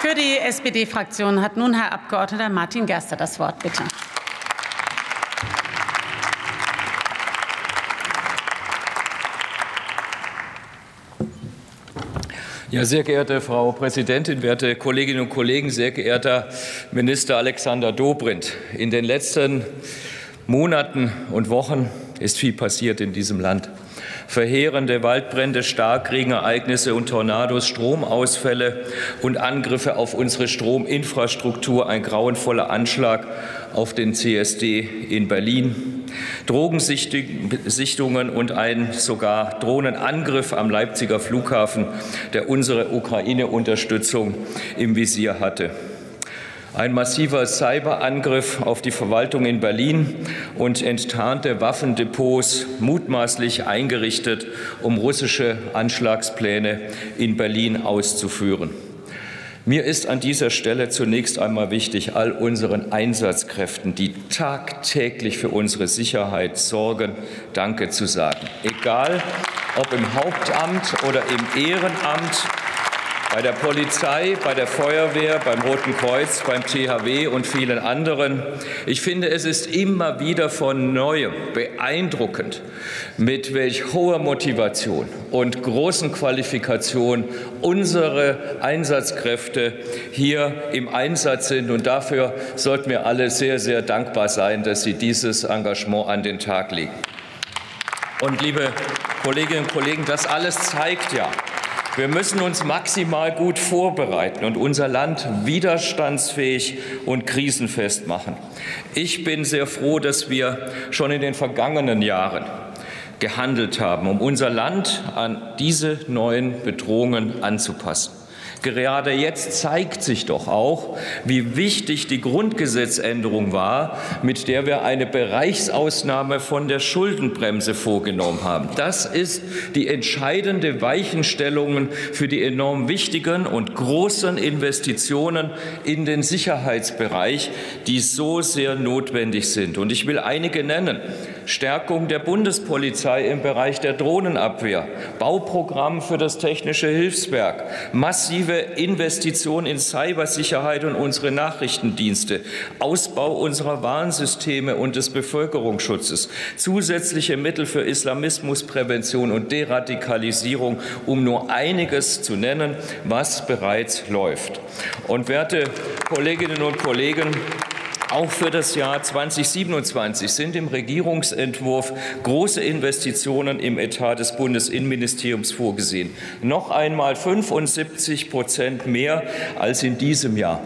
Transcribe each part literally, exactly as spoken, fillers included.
Für die S P D-Fraktion hat nun Herr Abgeordneter Martin Gerster das Wort. Bitte. Ja, sehr geehrte Frau Präsidentin, werte Kolleginnen und Kollegen, sehr geehrter Minister Alexander Dobrindt! In den letzten Monaten und Wochen ist viel passiert in diesem Land. Verheerende Waldbrände, Starkregenereignisse und Tornados, Stromausfälle und Angriffe auf unsere Strominfrastruktur, ein grauenvoller Anschlag auf den C S D in Berlin, Drogensichtungen und ein sogar Drohnenangriff am Leipziger Flughafen, der unsere Ukraine-Unterstützung im Visier hatte. Ein massiver Cyberangriff auf die Verwaltung in Berlin und enttarnte Waffendepots mutmaßlich eingerichtet, um russische Anschlagspläne in Berlin auszuführen. Mir ist an dieser Stelle zunächst einmal wichtig, all unseren Einsatzkräften, die tagtäglich für unsere Sicherheit sorgen, Danke zu sagen. Egal, ob im Hauptamt oder im Ehrenamt, bei der Polizei, bei der Feuerwehr, beim Roten Kreuz, beim T H W und vielen anderen. Ich finde, es ist immer wieder von Neuem beeindruckend, mit welch hoher Motivation und großen Qualifikation unsere Einsatzkräfte hier im Einsatz sind. Und dafür sollten wir alle sehr, sehr dankbar sein, dass sie dieses Engagement an den Tag legen. Und liebe Kolleginnen und Kollegen, das alles zeigt ja, wir müssen uns maximal gut vorbereiten und unser Land widerstandsfähig und krisenfest machen. Ich bin sehr froh, dass wir schon in den vergangenen Jahren gehandelt haben, um unser Land an diese neuen Bedrohungen anzupassen. Gerade jetzt zeigt sich doch auch, wie wichtig die Grundgesetzänderung war, mit der wir eine Bereichsausnahme von der Schuldenbremse vorgenommen haben. Das ist die entscheidende Weichenstellung für die enorm wichtigen und großen Investitionen in den Sicherheitsbereich, die so sehr notwendig sind. Und ich will einige nennen. Stärkung der Bundespolizei im Bereich der Drohnenabwehr, Bauprogramm für das Technische Hilfswerk, massive Investitionen in Cybersicherheit und unsere Nachrichtendienste, Ausbau unserer Warnsysteme und des Bevölkerungsschutzes, zusätzliche Mittel für Islamismusprävention und Deradikalisierung, um nur einiges zu nennen, was bereits läuft. Und werte Kolleginnen und Kollegen, auch für das Jahr zweitausendsiebenundzwanzig sind im Regierungsentwurf große Investitionen im Etat des Bundesinnenministeriums vorgesehen. Noch einmal fünfundsiebzig Prozent mehr als in diesem Jahr.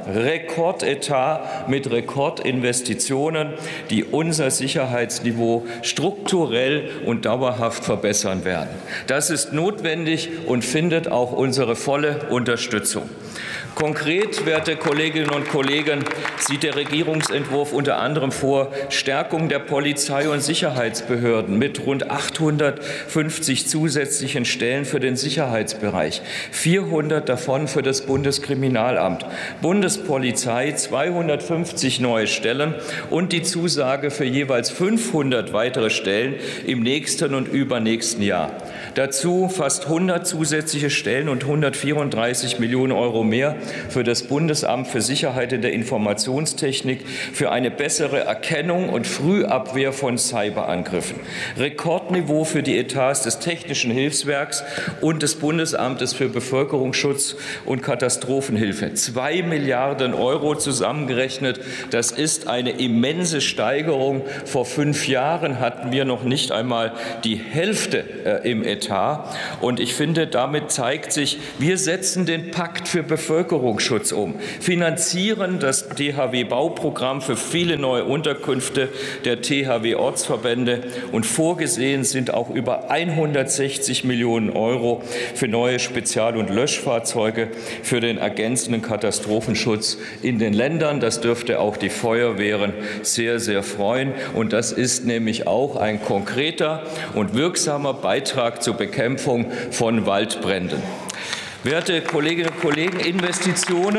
Rekordetat mit Rekordinvestitionen, die unser Sicherheitsniveau strukturell und dauerhaft verbessern werden. Das ist notwendig und findet auch unsere volle Unterstützung. Konkret, werte Kolleginnen und Kollegen, sieht der Regierungsentwurf unter anderem vor Stärkung der Polizei- und Sicherheitsbehörden mit rund achthundertfünfzig zusätzlichen Stellen für den Sicherheitsbereich, vierhundert davon für das Bundeskriminalamt, Bundespolizei zweihundertfünfzig neue Stellen und die Zusage für jeweils fünfhundert weitere Stellen im nächsten und übernächsten Jahr. Dazu fast hundert zusätzliche Stellen und hundertvierunddreißig Millionen Euro mehr für das Bundesamt für Sicherheit in der Informationstechnik für eine bessere Erkennung und Frühabwehr von Cyberangriffen. Rekordniveau für die Etats des Technischen Hilfswerks und des Bundesamtes für Bevölkerungsschutz und Katastrophenhilfe. Zwei Milliarden Euro zusammengerechnet. Das ist eine immense Steigerung. Vor fünf Jahren hatten wir noch nicht einmal die Hälfte äh, im Etat. Und ich finde, damit zeigt sich, wir setzen den Pakt für Bevölkerungsschutz um, finanzieren das T H W-Bauprogramm für viele neue Unterkünfte der T H W-Ortsverbände und vorgesehen sind auch über hundertsechzig Millionen Euro für neue Spezial- und Löschfahrzeuge für den ergänzenden Katastrophenschutz in den Ländern. Das dürfte auch die Feuerwehren sehr, sehr freuen. Und das ist nämlich auch ein konkreter und wirksamer Beitrag zur Bekämpfung von Waldbränden. Werte Kolleginnen und Kollegen, Investitionen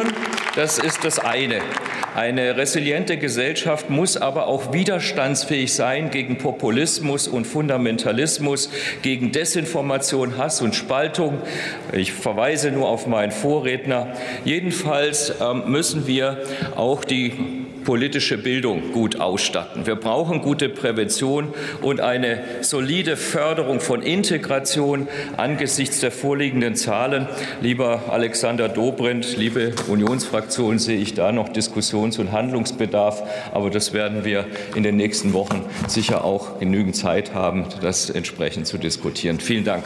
Das ist das eine. Eine resiliente Gesellschaft muss aber auch widerstandsfähig sein gegen Populismus und Fundamentalismus, gegen Desinformation, Hass und Spaltung. Ich verweise nur auf meinen Vorredner. Jedenfalls müssen wir auch die politische Bildung gut ausstatten. Wir brauchen gute Prävention und eine solide Förderung von Integration angesichts der vorliegenden Zahlen. Lieber Alexander Dobrindt, liebe Unionsfraktion, sehe ich da noch Diskussions- und Handlungsbedarf. Aber das werden wir in den nächsten Wochen sicher auch genügend Zeit haben, das entsprechend zu diskutieren. Vielen Dank.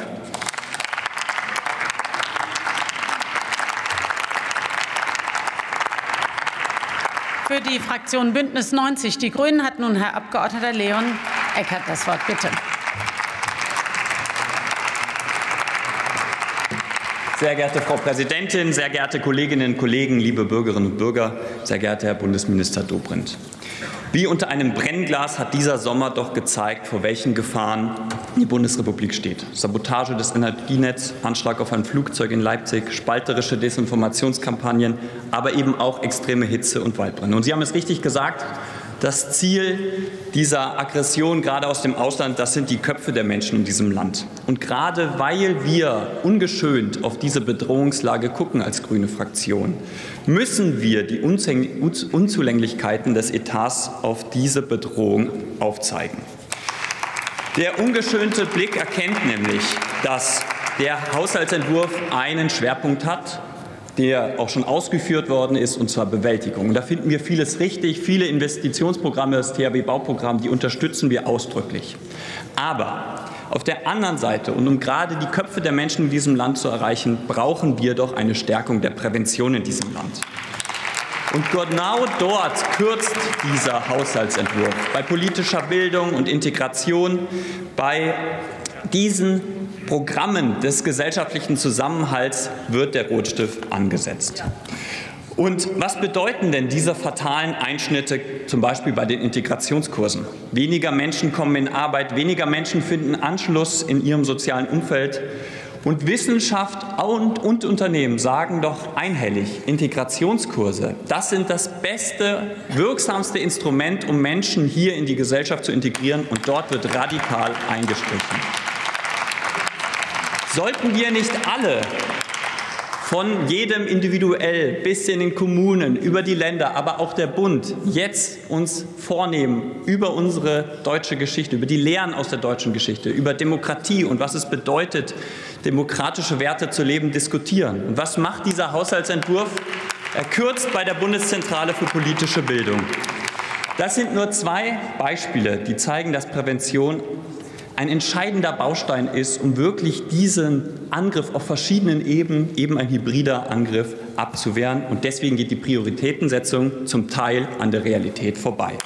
Für die Fraktion Bündnis neunzig Die Grünen hat nun Herr Abgeordneter Leon Eckert das Wort. Bitte. Sehr geehrte Frau Präsidentin, sehr geehrte Kolleginnen und Kollegen, liebe Bürgerinnen und Bürger, sehr geehrter Herr Bundesminister Dobrindt. Wie unter einem Brennglas hat dieser Sommer doch gezeigt, vor welchen Gefahren die Bundesrepublik steht. Sabotage des Energienetzes, Anschlag auf ein Flugzeug in Leipzig, spalterische Desinformationskampagnen, aber eben auch extreme Hitze und Waldbrände. Und Sie haben es richtig gesagt, das Ziel dieser Aggression, gerade aus dem Ausland, das sind die Köpfe der Menschen in diesem Land. Und gerade weil wir ungeschönt auf diese Bedrohungslage gucken als grüne Fraktion, müssen wir die Unzulänglichkeiten des Etats auf diese Bedrohung aufzeigen. Der ungeschönte Blick erkennt nämlich, dass der Haushaltsentwurf einen Schwerpunkt hat, der auch schon ausgeführt worden ist, und zwar Bewältigung. Und da finden wir vieles richtig. Viele Investitionsprogramme, das T H W-Bauprogramm, die unterstützen wir ausdrücklich. Aber auf der anderen Seite, und um gerade die Köpfe der Menschen in diesem Land zu erreichen, brauchen wir doch eine Stärkung der Prävention in diesem Land. Und genau dort kürzt dieser Haushaltsentwurf. Bei politischer Bildung und Integration, bei diesen Programmen des gesellschaftlichen Zusammenhalts wird der Rotstift angesetzt. Und was bedeuten denn diese fatalen Einschnitte zum Beispiel bei den Integrationskursen? Weniger Menschen kommen in Arbeit, weniger Menschen finden Anschluss in ihrem sozialen Umfeld. Und Wissenschaft und, und Unternehmen sagen doch einhellig, Integrationskurse, das sind das beste, wirksamste Instrument, um Menschen hier in die Gesellschaft zu integrieren. Und dort wird radikal eingestrichen. Sollten wir nicht alle, von jedem individuell bis in den Kommunen, über die Länder, aber auch der Bund, jetzt uns vornehmen, über unsere deutsche Geschichte, über die Lehren aus der deutschen Geschichte, über Demokratie und was es bedeutet, demokratische Werte zu leben, diskutieren? Und was macht dieser Haushaltsentwurf? Er kürzt bei der Bundeszentrale für politische Bildung. Das sind nur zwei Beispiele, die zeigen, dass Prävention ein entscheidender Baustein ist, um wirklich diesen Angriff auf verschiedenen Ebenen, eben ein hybrider Angriff, abzuwehren. Und deswegen geht die Prioritätensetzung zum Teil an der Realität vorbei.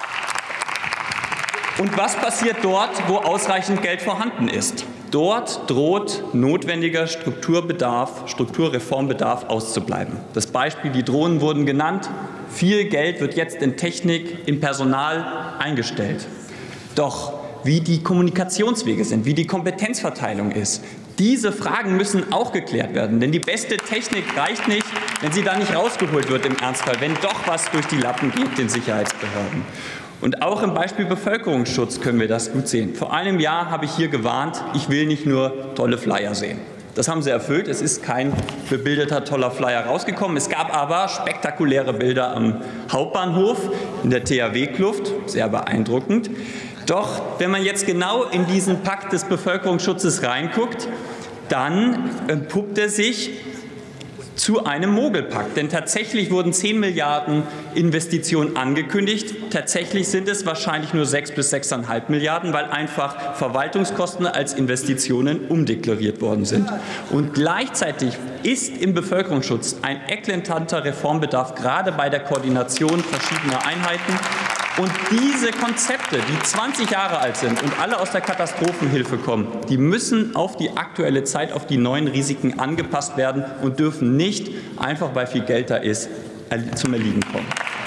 Und was passiert dort, wo ausreichend Geld vorhanden ist? Dort droht notwendiger Strukturbedarf, Strukturreformbedarf auszubleiben. Das Beispiel, die Drohnen wurden genannt. Viel Geld wird jetzt in Technik, in Personal eingestellt. Doch wie die Kommunikationswege sind, wie die Kompetenzverteilung ist. Diese Fragen müssen auch geklärt werden, denn die beste Technik reicht nicht, wenn sie da nicht rausgeholt wird im Ernstfall, wenn doch was durch die Lappen geht, den Sicherheitsbehörden. Und auch im Beispiel Bevölkerungsschutz können wir das gut sehen. Vor einem Jahr habe ich hier gewarnt, ich will nicht nur tolle Flyer sehen. Das haben sie erfüllt. Es ist kein bebildeter, toller Flyer rausgekommen. Es gab aber spektakuläre Bilder am Hauptbahnhof in der T H W-Kluft, sehr beeindruckend. Doch wenn man jetzt genau in diesen Pakt des Bevölkerungsschutzes reinguckt, dann entpuppt er sich zu einem Mogelpakt. Denn tatsächlich wurden zehn Milliarden Investitionen angekündigt. Tatsächlich sind es wahrscheinlich nur sechs bis sechs Komma fünf Milliarden, weil einfach Verwaltungskosten als Investitionen umdeklariert worden sind. Und gleichzeitig ist im Bevölkerungsschutz ein eklatanter Reformbedarf, gerade bei der Koordination verschiedener Einheiten. Und diese Konzepte, die zwanzig Jahre alt sind und alle aus der Katastrophenhilfe kommen, die müssen auf die aktuelle Zeit, auf die neuen Risiken angepasst werden und dürfen nicht einfach, weil viel Geld da ist, zum Erliegen kommen.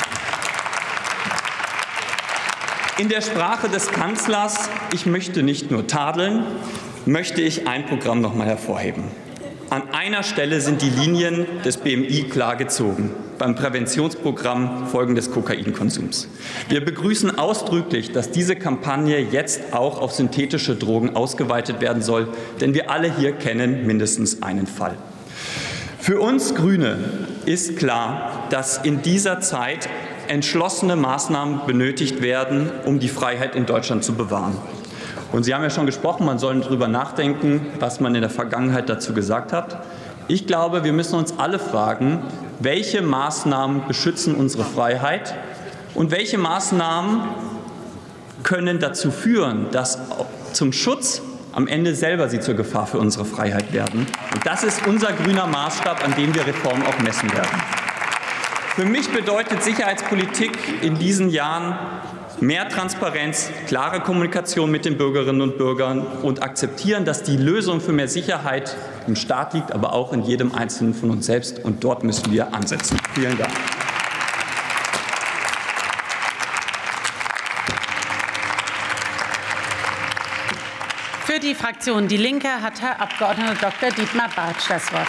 In der Sprache des Kanzlers, ich möchte nicht nur tadeln, möchte ich ein Programm noch mal hervorheben. An einer Stelle sind die Linien des B M I klar gezogen, beim Präventionsprogramm Folgen des Kokainkonsums. Wir begrüßen ausdrücklich, dass diese Kampagne jetzt auch auf synthetische Drogen ausgeweitet werden soll, denn wir alle hier kennen mindestens einen Fall. Für uns Grüne ist klar, dass in dieser Zeit entschlossene Maßnahmen benötigt werden, um die Freiheit in Deutschland zu bewahren. Und Sie haben ja schon gesprochen, man soll darüber nachdenken, was man in der Vergangenheit dazu gesagt hat. Ich glaube, wir müssen uns alle fragen, welche Maßnahmen beschützen unsere Freiheit und welche Maßnahmen können dazu führen, dass zum Schutz am Ende selber sie zur Gefahr für unsere Freiheit werden. Und das ist unser grüner Maßstab, an dem wir Reformen auch messen werden. Für mich bedeutet Sicherheitspolitik in diesen Jahren mehr Transparenz, klare Kommunikation mit den Bürgerinnen und Bürgern und akzeptieren, dass die Lösung für mehr Sicherheit im Staat liegt, aber auch in jedem Einzelnen von uns selbst. Und dort müssen wir ansetzen. Vielen Dank. Für die Fraktion Die Linke hat Herr Abgeordneter Doktor Dietmar Bartsch das Wort.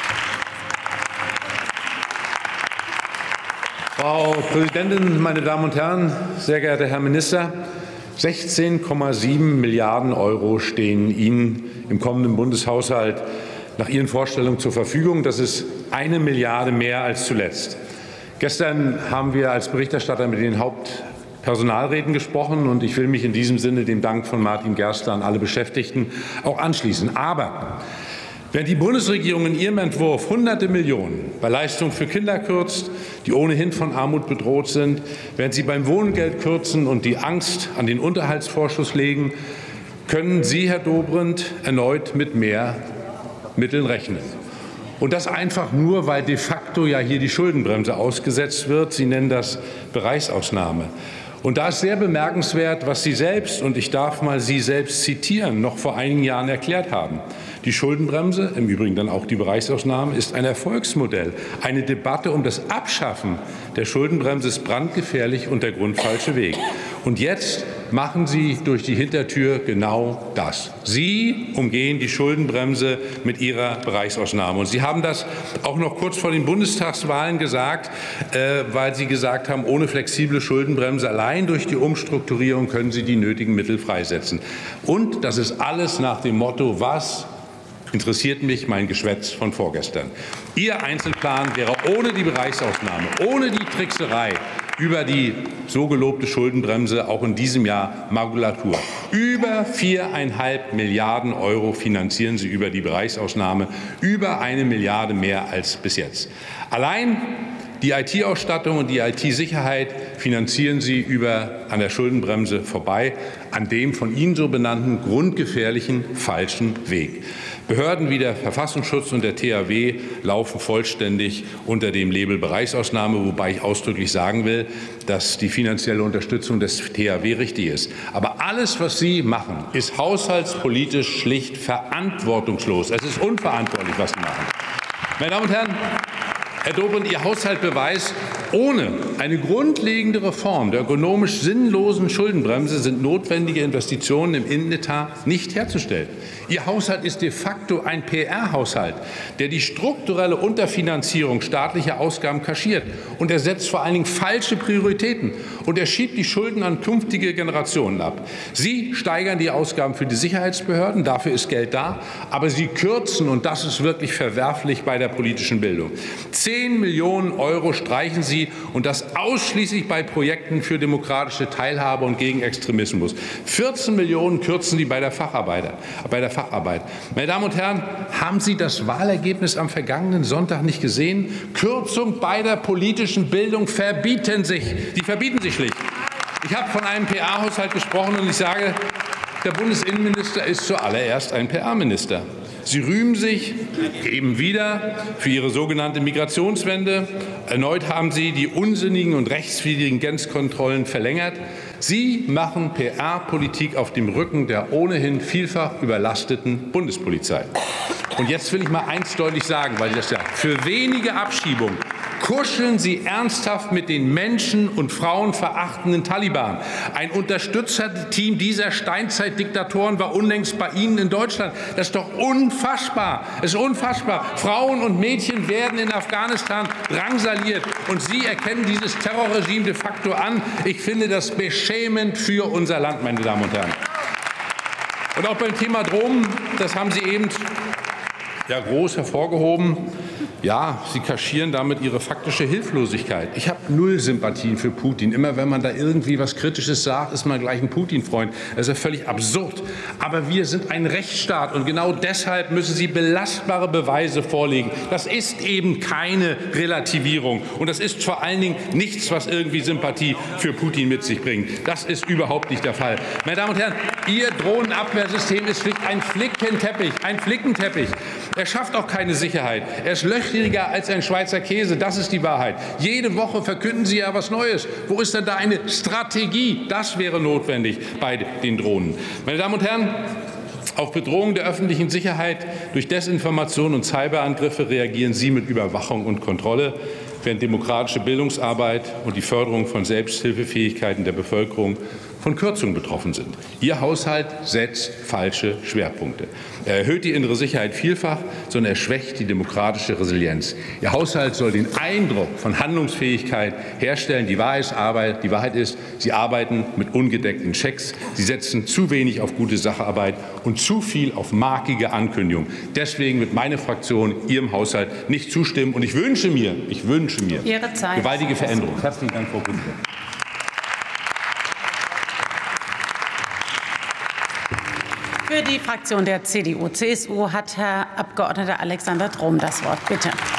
Frau Präsidentin, meine Damen und Herren, sehr geehrter Herr Minister! sechzehn Komma sieben Milliarden Euro stehen Ihnen im kommenden Bundeshaushalt nach Ihren Vorstellungen zur Verfügung. Das ist eine Milliarde mehr als zuletzt. Gestern haben wir als Berichterstatter mit den Hauptpersonalräten gesprochen, und ich will mich in diesem Sinne dem Dank von Martin Gerster an alle Beschäftigten auch anschließen. Aber wenn die Bundesregierung in ihrem Entwurf Hunderte Millionen bei Leistungen für Kinder kürzt, die ohnehin von Armut bedroht sind, während sie beim Wohngeld kürzen und die Angst an den Unterhaltsvorschuss legen, können Sie, Herr Dobrindt, erneut mit mehr Mitteln rechnen. Und das einfach nur, weil de facto ja hier die Schuldenbremse ausgesetzt wird. Sie nennen das Bereichsausnahme. Und da ist sehr bemerkenswert, was Sie selbst, und ich darf mal Sie selbst zitieren, noch vor einigen Jahren erklärt haben. Die Schuldenbremse, im Übrigen dann auch die Bereichsausnahme, ist ein Erfolgsmodell. Eine Debatte um das Abschaffen der Schuldenbremse ist brandgefährlich und der grundfalsche Weg. Und jetzt machen Sie durch die Hintertür genau das. Sie umgehen die Schuldenbremse mit Ihrer Bereichsausnahme. Und Sie haben das auch noch kurz vor den Bundestagswahlen gesagt, äh, weil Sie gesagt haben, ohne flexible Schuldenbremse allein durch die Umstrukturierung können Sie die nötigen Mittel freisetzen. Und das ist alles nach dem Motto, was interessiert mich mein Geschwätz von vorgestern. Ihr Einzelplan wäre ohne die Bereichsausnahme, ohne die Trickserei über die so gelobte Schuldenbremse auch in diesem Jahr Makulatur. Über viereinhalb Milliarden Euro finanzieren Sie über die Bereichsausnahme, über eine Milliarde mehr als bis jetzt. Allein die I T-Ausstattung und die I T-Sicherheit finanzieren Sie über an der Schuldenbremse vorbei, an dem von Ihnen so benannten grundgefährlichen falschen Weg. Behörden wie der Verfassungsschutz und der T H W laufen vollständig unter dem Label Bereichsausnahme, wobei ich ausdrücklich sagen will, dass die finanzielle Unterstützung des T H W richtig ist. Aber alles, was Sie machen, ist haushaltspolitisch schlicht verantwortungslos. Es ist unverantwortlich, was Sie machen. Meine Damen und Herren, Herr Dobrindt, Ihr Haushalt beweist, ohne eine grundlegende Reform der ökonomisch sinnlosen Schuldenbremse sind notwendige Investitionen im Innenetat nicht herzustellen. Ihr Haushalt ist de facto ein P R-Haushalt, der die strukturelle Unterfinanzierung staatlicher Ausgaben kaschiert. Und er setzt vor allen Dingen falsche Prioritäten. Und er schiebt die Schulden an künftige Generationen ab. Sie steigern die Ausgaben für die Sicherheitsbehörden, dafür ist Geld da. Aber Sie kürzen, und das ist wirklich verwerflich bei der politischen Bildung. Zehn Millionen Euro streichen Sie, und das ausschließlich bei Projekten für demokratische Teilhabe und gegen Extremismus. vierzehn Millionen kürzen Sie bei der Facharbeit. Bei der Facharbeit. Meine Damen und Herren, haben Sie das Wahlergebnis am vergangenen Sonntag nicht gesehen? Kürzung bei der politischen Bildung verbieten sich. Die verbieten sich schlicht. Ich habe von einem P R-Haushalt gesprochen, und ich sage, der Bundesinnenminister ist zuallererst ein P R-Minister. Sie rühmen sich eben wieder für Ihre sogenannte Migrationswende. Erneut haben Sie die unsinnigen und rechtswidrigen Grenzkontrollen verlängert. Sie machen P R-Politik auf dem Rücken der ohnehin vielfach überlasteten Bundespolizei. Und jetzt will ich mal eins deutlich sagen, weil das ja für wenige Abschiebungen Kuscheln Sie ernsthaft mit den menschen- und frauenverachtenden Taliban. Ein Unterstützerteam dieser Steinzeitdiktatoren war unlängst bei Ihnen in Deutschland. Das ist doch unfassbar. Es ist unfassbar. Frauen und Mädchen werden in Afghanistan drangsaliert. Und Sie erkennen dieses Terrorregime de facto an. Ich finde das beschämend für unser Land, meine Damen und Herren. Und auch beim Thema Drohnen, das haben Sie eben ja groß hervorgehoben. Ja, Sie kaschieren damit Ihre faktische Hilflosigkeit. Ich habe null Sympathien für Putin. Immer wenn man da irgendwie was Kritisches sagt, ist man gleich ein Putin-Freund. Das ist ja völlig absurd. Aber wir sind ein Rechtsstaat und genau deshalb müssen Sie belastbare Beweise vorlegen. Das ist eben keine Relativierung und das ist vor allen Dingen nichts, was irgendwie Sympathie für Putin mit sich bringt. Das ist überhaupt nicht der Fall. Meine Damen und Herren, Ihr Drohnenabwehrsystem ist schlicht ein Flickenteppich, ein Flickenteppich. Er schafft auch keine Sicherheit. Er ist löchriger als ein Schweizer Käse. Das ist die Wahrheit. Jede Woche verkünden Sie ja was Neues. Wo ist denn da eine Strategie? Das wäre notwendig bei den Drohnen. Meine Damen und Herren, auf Bedrohungen der öffentlichen Sicherheit durch Desinformation und Cyberangriffe reagieren Sie mit Überwachung und Kontrolle, während demokratische Bildungsarbeit und die Förderung von Selbsthilfefähigkeiten der Bevölkerung von Kürzungen betroffen sind. Ihr Haushalt setzt falsche Schwerpunkte. Er erhöht die innere Sicherheit vielfach, sondern er schwächt die demokratische Resilienz. Ihr Haushalt soll den Eindruck von Handlungsfähigkeit herstellen. Die Wahrheit ist, Arbeit, die Wahrheit ist, Sie arbeiten mit ungedeckten Schecks. Sie setzen zu wenig auf gute Sacharbeit und zu viel auf markige Ankündigungen. Deswegen wird meine Fraktion Ihrem Haushalt nicht zustimmen. Und ich wünsche mir, ich wünsche mir Ihre Zeit. gewaltige Veränderungen. Herzlichen Dank, Frau Präsidentin. Für die Fraktion der C D U C S U hat Herr Abgeordneter Alexander Trom das Wort. Bitte.